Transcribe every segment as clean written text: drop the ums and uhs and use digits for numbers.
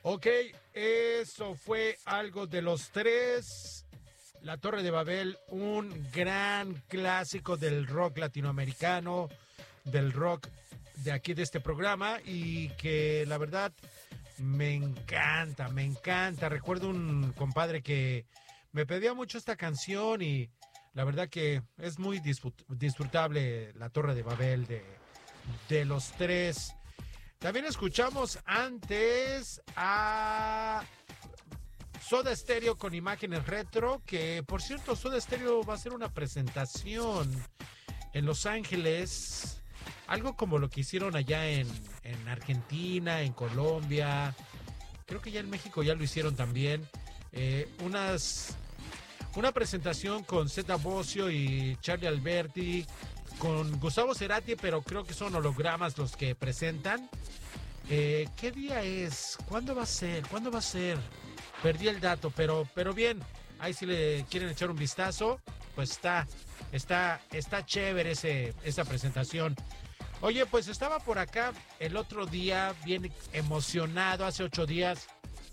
Ok, eso fue algo de los tres. La Torre de Babel, un gran clásico del rock latinoamericano, del rock de aquí de este programa y que la verdad me encanta, me encanta. Recuerdo un compadre que me pedía mucho esta canción y la verdad que es muy disfrutable La Torre de Babel de los tres. También escuchamos antes a Soda Stereo con imágenes retro, que por cierto Soda Stereo va a hacer una presentación en Los Ángeles, algo como lo que hicieron allá en Argentina, en Colombia, creo que ya en México ya lo hicieron también, una presentación con Zeta Bosio y Charlie Alberti, con Gustavo Cerati, pero creo que son hologramas los que presentan. ¿Qué día es? ¿Cuándo va a ser? ¿Cuándo va a ser? Perdí el dato, pero bien, ahí si le quieren echar un vistazo, pues está chévere esa presentación. Oye, pues estaba por acá el otro día bien emocionado, hace 8 días,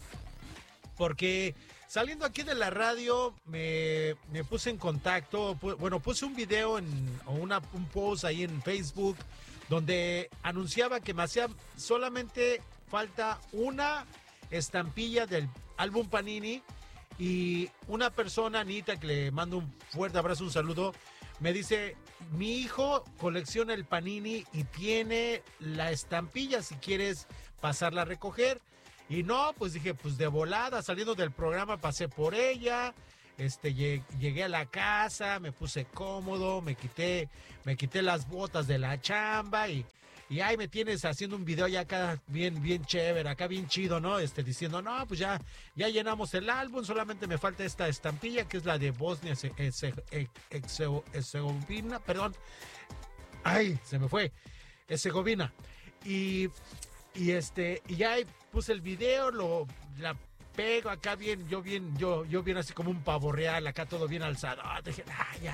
porque saliendo aquí de la radio me puse en contacto, bueno, puse un video un post ahí en Facebook donde anunciaba que me hacía solamente falta una estampilla del álbum Panini y una persona, Anita, que le mando un fuerte abrazo, un saludo, me dice, mi hijo colecciona el Panini y tiene la estampilla si quieres pasarla a recoger. Y no, pues dije, pues de volada, saliendo del programa pasé por ella, llegué a la casa, me puse cómodo, me quité las botas de la chamba y ahí me tienes haciendo un video ya acá bien chévere, acá bien chido, ¿no? Diciendo, no, pues ya llenamos el álbum, solamente me falta esta estampilla que es la de Bosnia Herzegovina, perdón. Ay, se me fue. Herzegovina. Y ya ahí puse el video, la pego acá yo bien así como un pavo real, acá todo bien alzado. Dije,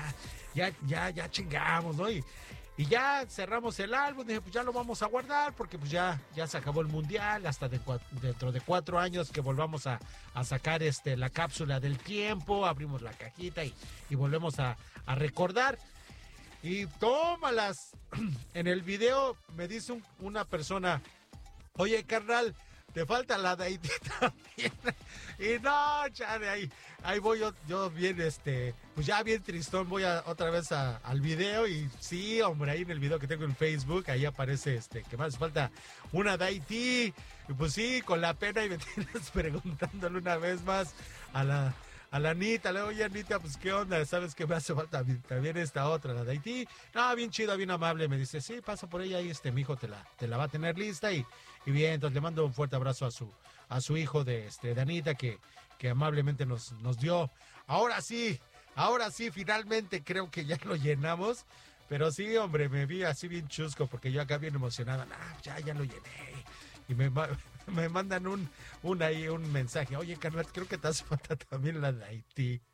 ya chingamos, ¿no? Y ya cerramos el álbum, dije, pues ya lo vamos a guardar, porque pues ya se acabó el mundial, hasta dentro de 4 años que volvamos a sacar la cápsula del tiempo, abrimos la cajita y volvemos a recordar. Y tómalas. En el video me dice una persona, oye, carnal, te falta la de Haití también. Y no, chale, ahí voy yo bien, pues ya bien tristón, voy otra vez al video y sí, hombre, ahí en el video que tengo en Facebook, ahí aparece que más falta una de Haití. Y pues sí, con la pena y me tienes preguntándole una vez más a la Anita, le digo, oye Anita, pues qué onda, sabes que me hace falta también esta otra, la de Haití. No, bien chida, bien amable, me dice, sí, pasa por ella y mi hijo te la va a tener lista y bien, entonces le mando un fuerte abrazo a su hijo de Anita que amablemente nos dio. Ahora sí, finalmente creo que ya lo llenamos. Pero sí, hombre, me vi así bien chusco porque yo acá bien emocionada. Ya lo llené. Y me mandan un mensaje. Oye, carnal, creo que te hace falta también la de Haití.